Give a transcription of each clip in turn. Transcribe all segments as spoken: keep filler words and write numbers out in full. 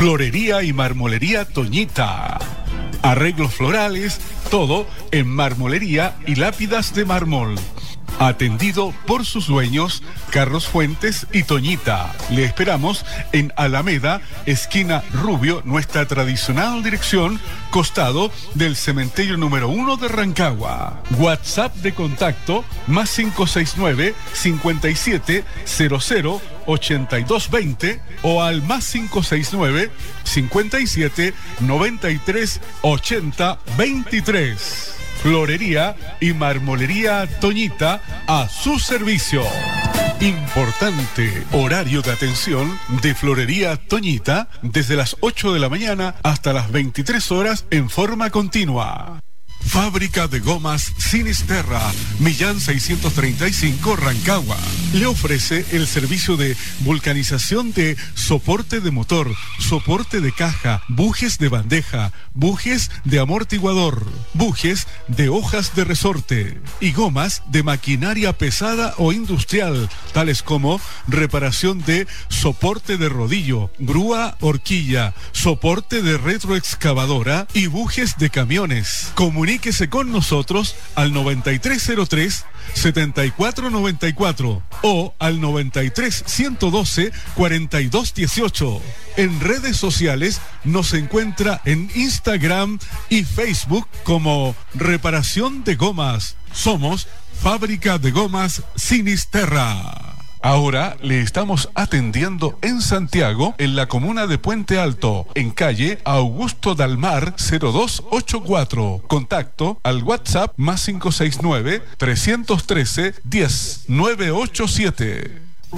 Florería y marmolería Toñita. Arreglos florales, todo en marmolería y lápidas de mármol. Atendido por sus dueños, Carlos Fuentes y Toñita. Le esperamos en Alameda, esquina Rubio, nuestra tradicional dirección, costado del cementerio número uno de Rancagua. WhatsApp de contacto, más cinco seis nueve, cincuenta y siete, cero cero, ochenta y dos veinte o al más cinco seis nueve, cincuenta y siete, noventa y tres, ochenta, veintitrés. Florería y marmolería Toñita a su servicio. Importante horario de atención de Florería Toñita desde las ocho de la mañana hasta las veintitrés horas en forma continua. Fábrica de Gomas Sinisterra, Millán seiscientos treinta y cinco, Rancagua. Le ofrece el servicio de vulcanización de soporte de motor, soporte de caja, bujes de bandeja, bujes de amortiguador, bujes de hojas de resorte y gomas de maquinaria pesada o industrial, tales como reparación de soporte de rodillo, grúa horquilla, soporte de retroexcavadora y bujes de camiones. Comuníquese con nosotros al noventa y tres cero tres, setenta y cuatro noventa y cuatro o al noventa y tres, ciento doce, cuarenta y dos dieciocho. En redes sociales nos encuentra en Instagram y Facebook como Reparación de Gomas. Somos Fábrica de Gomas Sinisterra. Ahora le estamos atendiendo en Santiago, en la comuna de Puente Alto, en calle Augusto Dalmar cero dos ochenta y cuatro. Contacto al WhatsApp más cinco seis nueve, trescientos trece, diez, novecientos ochenta y siete.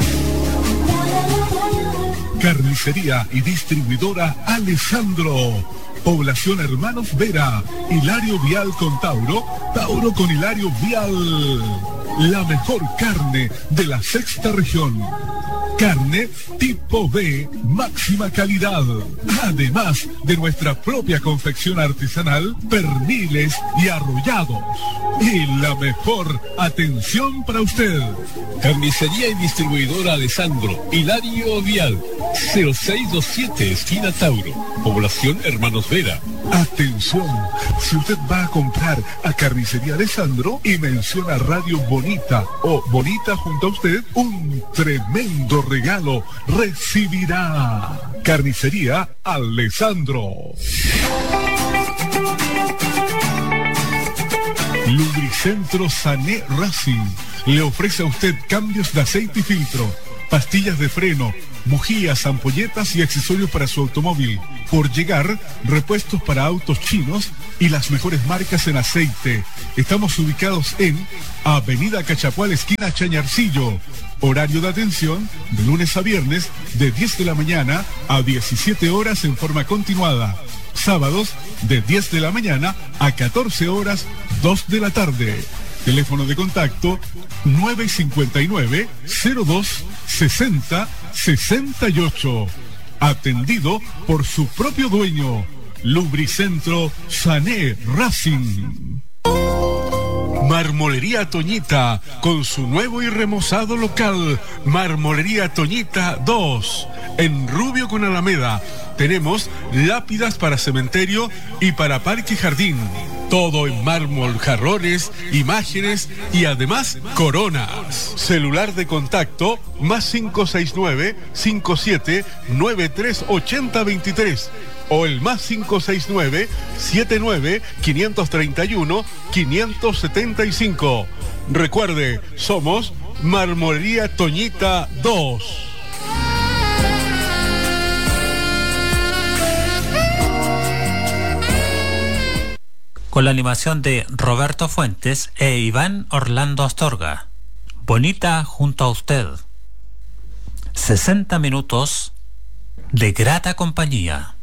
Carnicería y distribuidora Alessandro. Población Hermanos Vera, Hilario Vial con Tauro, Tauro con Hilario Vial. La mejor carne de la sexta región. Carne tipo B, máxima calidad. Además de nuestra propia confección artesanal, perniles y arrollados. Y la mejor atención para usted. Carnicería y distribuidora Alessandro, Hilario Vial, cero seis veintisiete, esquina Tauro, Población Hermanos Vera. Atención, si usted va a comprar a Carnicería Alessandro y menciona Radio Bonita o Bonita junto a usted, un tremendo regalo recibirá. Carnicería Alessandro. Lubricentro Sané Racing le ofrece a usted cambios de aceite y filtro, pastillas de freno, bujías, ampolletas y accesorios para su automóvil. Por llegar, repuestos para autos chinos y las mejores marcas en aceite. Estamos ubicados en Avenida Cachapual, esquina Chañarcillo. Horario de atención de lunes a viernes de diez de la mañana a diecisiete horas en forma continuada. Sábados de diez de la mañana a catorce horas, dos de la tarde. Teléfono de contacto nueve cinco nueve, cero dos, sesenta, sesenta y ocho. Atendido por su propio dueño. Lubricentro Sané Racing. Marmolería Toñita, con su nuevo y remozado local, Marmolería Toñita dos, en Rubio con Alameda. Tenemos lápidas para cementerio y para parque y jardín. Todo en mármol, jarrones, imágenes y además coronas. Celular de contacto más cinco seis nueve, cinco siete, nueve tres ocho cero, dos tres o el más cinco seis nueve, siete nueve, cinco tres uno, cinco siete cinco. Recuerde, somos Marmolería Toñita dos. Con la animación de Roberto Fuentes e Iván Orlando Astorga. Bonita junto a usted. sesenta minutos de grata compañía.